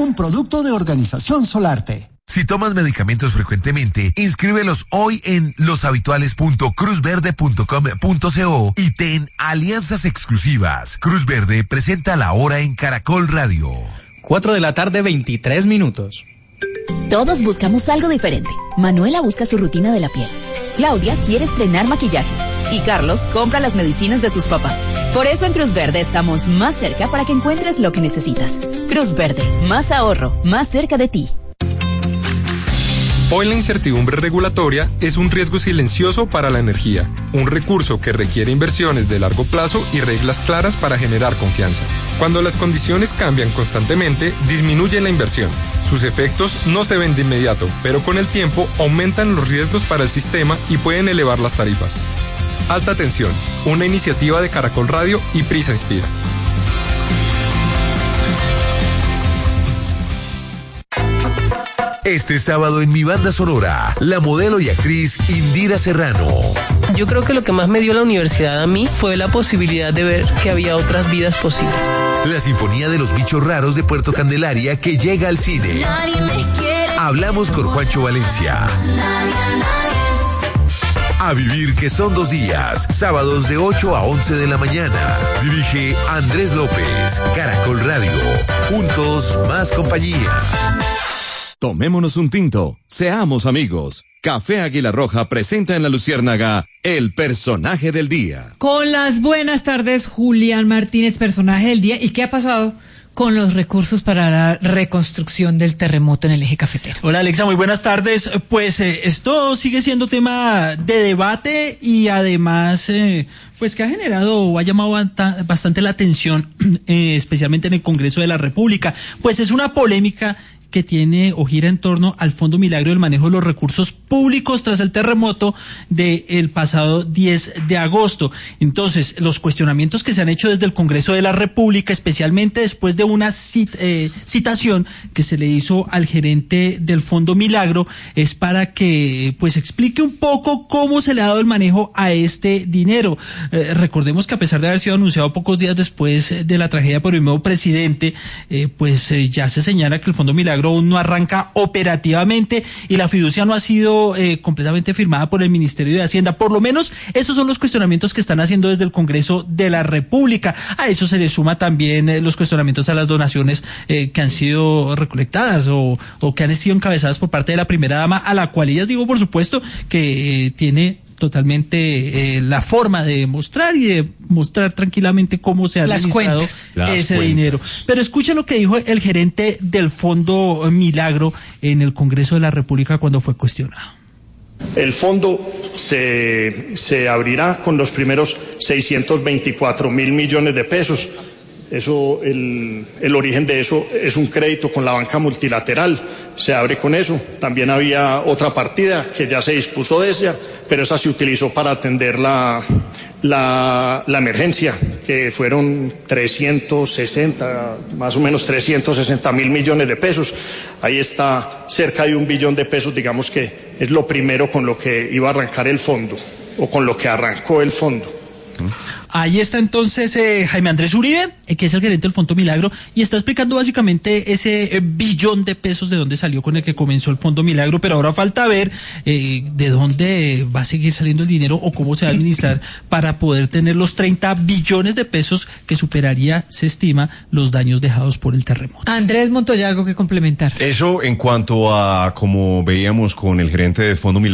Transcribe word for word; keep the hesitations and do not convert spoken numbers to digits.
un producto de Organización Solarte. Si tomas medicamentos frecuentemente, inscríbelos hoy en loshabituales punto cruz verde punto com punto co y ten alianzas exclusivas. Cruz Verde presenta La Hora en Caracol Radio. cuatro de la tarde, veintitrés minutos. Todos buscamos algo diferente. Manuela busca su rutina de la piel. Claudia quiere estrenar maquillaje. Y Carlos compra las medicinas de sus papás. Por eso en Cruz Verde estamos más cerca para que encuentres lo que necesitas. Cruz Verde, más ahorro, más cerca de ti. Hoy la incertidumbre regulatoria es un riesgo silencioso para la energía, un recurso que requiere inversiones de largo plazo y reglas claras para generar confianza. Cuando las condiciones cambian constantemente, disminuye la inversión. Sus efectos no se ven de inmediato, pero con el tiempo aumentan los riesgos para el sistema y pueden elevar las tarifas. Alta Tensión, una iniciativa de Caracol Radio y Prisa Inspira. Este sábado en Mi Banda Sonora, la modelo y actriz Indira Serrano. Yo creo que lo que más me dio la universidad a mí fue la posibilidad de ver que había otras vidas posibles. La Sinfonía de los Bichos Raros de Puerto Candelaria que llega al cine. Hablamos con Juancho Valencia. A vivir que son dos días, sábados de ocho a once de la mañana. Dirige Andrés López, Caracol Radio. Juntos, más compañía. Tomémonos un tinto, seamos amigos. Café Águila Roja presenta en La Luciérnaga el personaje del día. Con las buenas tardes, Julián Martínez, personaje del día. ¿Y qué ha pasado con los recursos para la reconstrucción del terremoto en el eje cafetero? Hola Alexa, muy buenas tardes. Pues eh, esto sigue siendo tema de debate y además eh, pues que ha generado o ha llamado bastante la atención, eh, especialmente en el Congreso de la República. Pues es una polémica que tiene o gira en torno al Fondo Milagro del manejo de los recursos públicos tras el terremoto del pasado diez de agosto. Entonces, los cuestionamientos que se han hecho desde el Congreso de la República, especialmente después de una cita, eh, citación que se le hizo al gerente del Fondo Milagro, es para que pues explique un poco cómo se le ha dado el manejo a este dinero. Eh, recordemos que a pesar de haber sido anunciado pocos días después de la tragedia por el nuevo presidente, eh, pues eh, ya se señala que el Fondo Milagro aún no arranca operativamente y la fiducia no ha sido eh, completamente firmada por el Ministerio de Hacienda. Por lo menos esos son los cuestionamientos que están haciendo desde el Congreso de la República. A eso se le suma también eh, los cuestionamientos a las donaciones eh, que han sido recolectadas o, o que han sido encabezadas por parte de la primera dama, a la cual ella digo por supuesto que eh, tiene totalmente eh, la forma de mostrar y de mostrar tranquilamente cómo se ha administrado ese dinero. Pero escucha lo que dijo el gerente del Fondo Milagro en el Congreso de la República cuando fue cuestionado. El fondo se, se abrirá con los primeros seiscientos veinticuatro mil millones de pesos. Eso, el, el origen de eso es un crédito con la banca multilateral, se abre con eso. También había otra partida que ya se dispuso de ella, pero esa se utilizó para atender la, la, la emergencia, que fueron trescientos sesenta, más o menos trescientos sesenta mil millones de pesos. Ahí está cerca de un billón de pesos, digamos que es lo primero con lo que iba a arrancar el fondo, o con lo que arrancó el fondo. Ahí está entonces eh, Jaime Andrés Uribe, eh, que es el gerente del Fondo Milagro, y está explicando básicamente ese eh, billón de pesos de dónde salió con el que comenzó el Fondo Milagro, pero ahora falta ver eh, de dónde va a seguir saliendo el dinero o cómo se va a administrar para poder tener los treinta billones de pesos que superaría, se estima, los daños dejados por el terremoto. Andrés Montoya, algo que complementar. Eso en cuanto a, como veíamos con el gerente del Fondo Milagro,